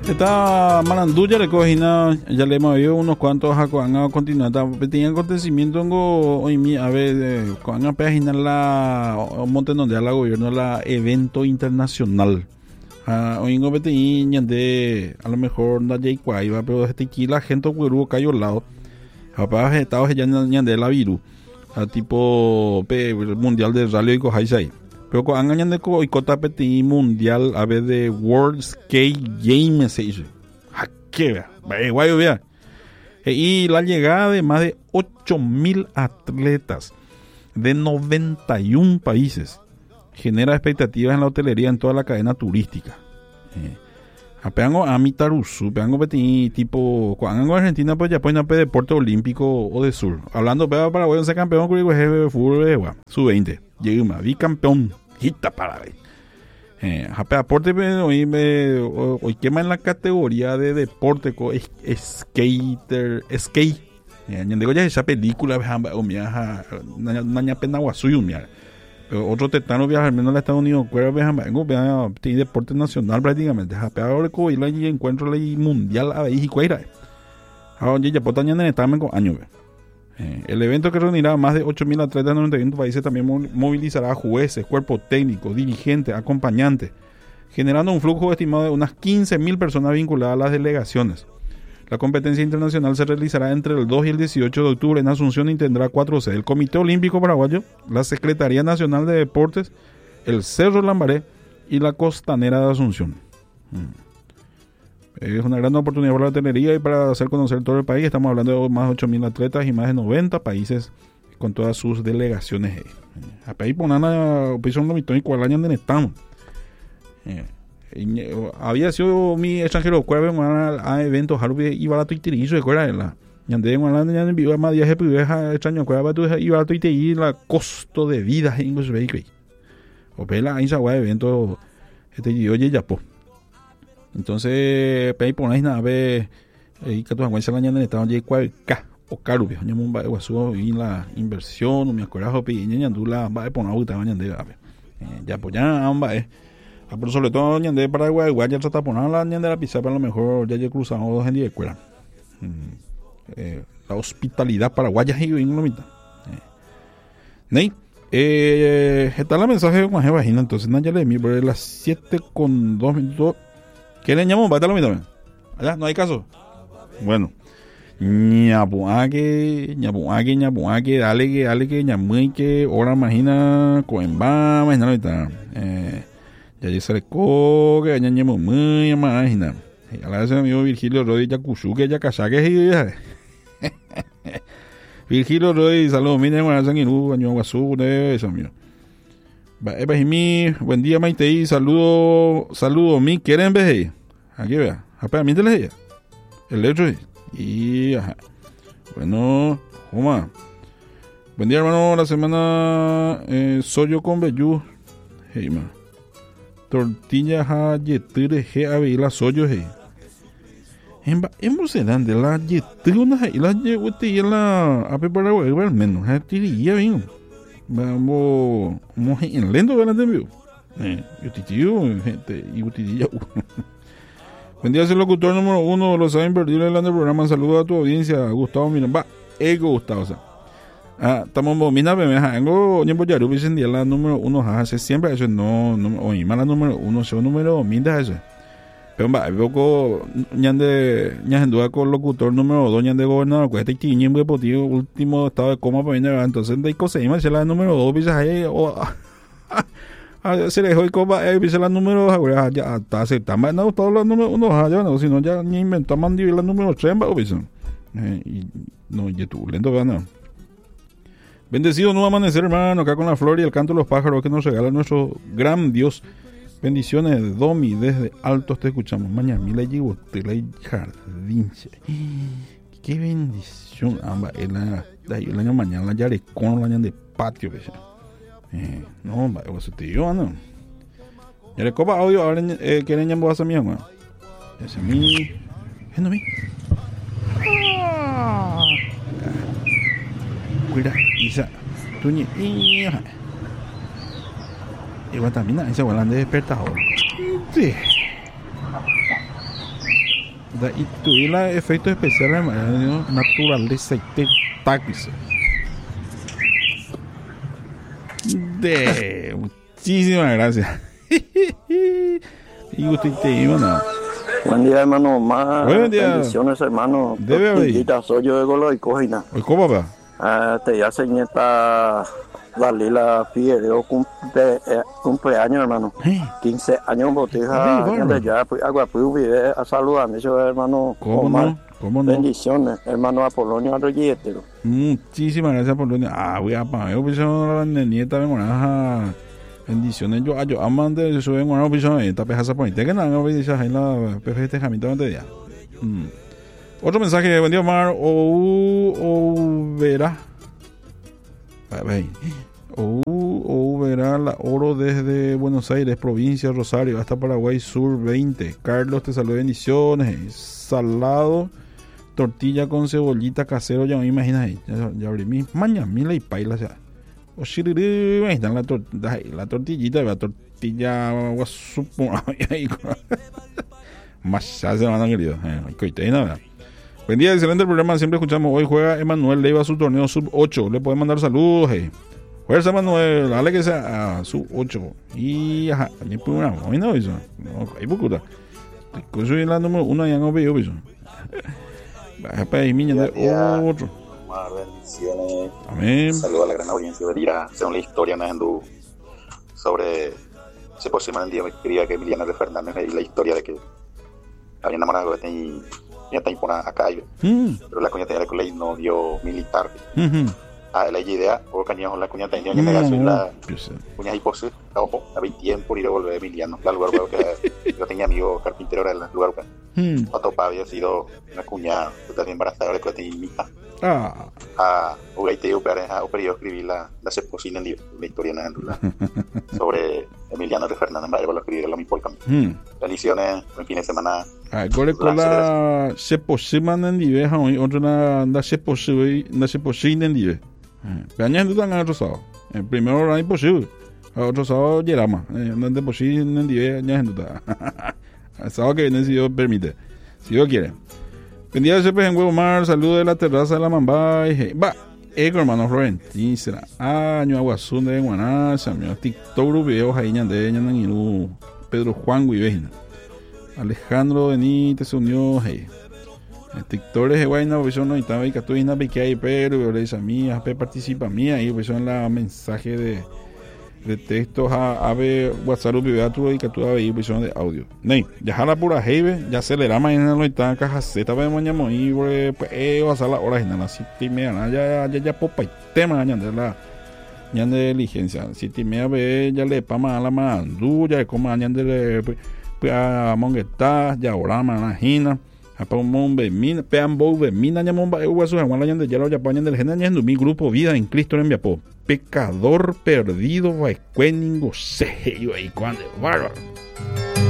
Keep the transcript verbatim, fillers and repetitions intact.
Esta Maranduya le cogina, ya le hemos oído unos cuantos a Coanga continuar. Tenía acontecimiento en hoy mi a ver Coanga página la monte donde la gobierno la evento internacional. Hoy no vete de a lo mejor no hay cuaiva, pero este aquí la gente que cayó al lado. Capaz Estados ya de la virus, tipo mundial de rally y cosas ahí. Pero con angañan de coicota petit mundial a ver de World Skate Games se dice. ¿A qué vea? Guayo vea. Y la llegada de más de ocho mil atletas de noventa y un países genera expectativas en la hotelería en toda la cadena turística. Eh, apeango a mi tarusu, apeango petit tipo cuando Argentina pues ya pone de deporte olímpico o de sur. Hablando para Paraguay ser campeón con el fútbol de sub veinte. Llegué más, bicampeón, hita para ver. Eh, aporte hoy me hoy quema en la categoría de deporte co es, skater, skate. Eh, digo ya esa película o miaja naña pena guasuyo mia. Otro tetano viaja al menos a Estados Unidos, cuero vean vea tiene deporte nacional prácticamente. Ahora co y la encuentro la mundial a ahí cuera. Ahora ya potaña en el examen con año. Eh, el evento que reunirá a más de ocho mil atletas de noventa y uno países también movilizará a jueces, cuerpo técnico, dirigentes, acompañantes, generando un flujo estimado de unas quince mil personas vinculadas a las delegaciones. La competencia internacional se realizará entre el dos y el dieciocho de octubre en Asunción y tendrá cuatro sedes: el Comité Olímpico Paraguayo, la Secretaría Nacional de Deportes, el Cerro Lambaré y la Costanera de Asunción. Hmm. Es una gran oportunidad para la hotelería y para hacer conocer todo el país. Estamos hablando de más de ocho mil atletas y más de noventa países con todas sus delegaciones. A país por nada, opción lo y cuál año donde estamos. Había sido mi extranjero, cuál a eventos, y barato y tirizo, cuál la. Yandé en Holanda, ya en vivo más viaje priveja extraño, cuál barato y barato y te y la costo de vida en los vehículos. O pela ahí se va evento este y oye ya po. Entonces, pei ponéis nada ve y que tu aguanza la ñanda estaba ya cual ca o caro viejo ñamo va guasu y la inversión me acuerdo pe ñandula va a poner agua ñande va ya pues ya amba eh pero sobre todo ñande Paraguay ya trata poner la ñande la pizza para lo mejor ya ya cruzamos dos en día escuela eh, la hospitalidad paraguaya y en lo mitad eh nei eh está la mensaje con vagina entonces no ya le mi por las siete con dos minutos. ¿Qué le llamamos? Bátalo a mí también. ¿Allá? ¿No hay caso? Bueno. Ñapuaque, ñapuaque, ñapuaque, dale que, dale que, ñamui que, ahora imagina, coemba, imagina ahorita. Eh, ya ya se le coge, ya ñamu muy, imagina. A la vez mi amigo Virgilio Rodi, ya cuchuque, ya cachaque, y Virgilio Rodi, saludos, mire, bueno, sanguinú, año guasú, eso, mío. Buen día, Maite, saludo, saludo, mi quieren ver aquí vea, apenas mí te leía el hecho y ajá. Bueno, Joma, buen día, hermano. La semana eh, soy yo con Bellú, hey, man. Tortillas a yetere he a ver la soyo he en hemos serán de la yetere una y la llevote y la a preparar al menos a tiría bien. Vamos, vamos en lento delante de mí. Eh, yo te digo, gente, y yo te digo. Buen día, soy el locutor número uno, lo saben perdido en el programa. Saludos a tu audiencia, Gustavo Miranda. Ego Gustavo, o sea. Ah, estamos bomina, me hago, yo voy a ir a la número uno, hace siempre eso, no, no, oye, mala número uno, soy número minda eso. Pero va, poco ñande ñande con locutor número dos ñande gobernador cuesta y tiñe muy potido último estado de coma para venir entonces de cosa y más la número dos pisas ahí o se le dejó y coma eh pisa la número dos ya hasta aceptar más no todos los números uno ya no si no ya ni inventó mandí la número tres va o pisa y no y tú lento gana. Bendecido nuevo amanecer, hermano, acá con la flor y el canto de los pájaros que nos regala nuestro gran Dios. Bendiciones, Domi, desde Altos te escuchamos. Mañana, mila llevo, te la jardín. Qué bendición. Amba, el, el año mañana, ya le con el año de patio. Eh, no, va, eso te digo, no. Ya le copa audio, ahora eh, quieren llamar a esa mía, güey. Ese es mi. Es no mi. Cuida, Isa. Tu ni. Igual también ese volante despertador. Sí. Da y tuviera efectos especiales, hermano, naturaleza y táctico. De muchísimas gracias. Y usted te iba, ¿no? Buen día, hermano. Más buen día. Bendiciones, hermano. Debe haber. Soy yo de Golo y Cojina. ¿Cómo va? Ah, te ya señeta Dalila Figueroa cumple, eh, cumpleaños, hermano. ¿Eh? quince años, botija. Sí, bueno. Ya, pues, agua, pues, vive a saludar. Eso, hermano. ¿Cómo Omar. no? ¿Cómo no? Bendiciones, hermano Apolonio Arroyete. Muchísimas gracias por venir. Ah, voy a pagar. Yo pienso la nieta, vengo a bendiciones. Yo, yo, amante, yo soy un piso esta pejaza por que nada, no voy a decir ahí la P F jamita de día. Otro mensaje, buen día, Omar. O, o verá. O, o verá la oro desde Buenos Aires, provincia Rosario, hasta Paraguay Sur veinte. Carlos, te saluda, bendiciones. Salado, tortilla con cebollita casero, ya me imaginas ahí. Ya, ya abrí mi mañamila y paila, o sea. O shiriri, ahí están la, tor la tortillita, la tortilla guasupo. Más ya se van a querido. Eh, nada. Buen día, excelente el programa. Siempre escuchamos. Hoy juega Emanuel Leiva su torneo sub ocho. Le podemos mandar saludos. Hey. Fuerza, Emanuel. Dale que sea a sub ocho. Y ajá. Ni por una. Hoy no hizo. No, hay poco. Yo soy la número uno. Ya no veo eso. Baja para ahí, miña de otro. Bendiciones. Amén. Saludos a la gran audiencia de Lira. Según la historia, Nahendú, sobre se posee el día que quería que Emiliano de Fernández y la historia de que había enamorado de este y ya está impona acá. Mm. Pero la cuña tenía el colegio no dio militar. Mm-hmm. Ah, la idea, o cañón, la cuña tenía que negarse la cuña y pose, ojo, a veinte por ir a volver a Emiliano. El lugar que yo tenía amigo carpintero, era el lugar que Otopá había sido una cuña totalmente embarazada de que tenía imita. Ah, a Ugaite o periodo escribí la la seposina en la historia sobre Emiliano de Fernández, para lo escribir la mi polka. Las lecciones en fin de semana. Ah, gore cola seposina en diveja hoy otra na da seposina na seposina en dive. Peña no tan rosado. El primero era imposible. Otro sábado llegamos. No te posible en dive ya no está. Sábado que viene si Dios permite. Si Dios quiere. Bendiga ese pez en huevo mar, saludo de la terraza de la Mambay. Va, eco hermano Florentín, será año aguazún de Guanacha, mi TikTok videos ahí ñande, ñandangiru, Pedro Juan Guivejina. Alejandro Benítez se unió, hey. TikTok es guayna, pues no estaba y que túina pique ahí, pero le dice a mí, a participa mía, y pues son la mensaje de de textos a ave WhatsApp video tu y que tú ahí visión de audio. Nei, ya jala pura heive, ya acelera mañana no está caja Z para mañana y pues eh va a ser la hora en las siete y media, ya ya ya popa y tema mañana de la ya de diligencia, siete y media ve ya le pa más la mandu ya como mañana de pues a mongueta ya ahora manajina apa un bemina pean bo bemina ya mon ba uasu en la ya lo ya pañan del general mi grupo vida en Cristo en Viapo. Pecador perdido, va cueningo sello ahí cuando bárbaro.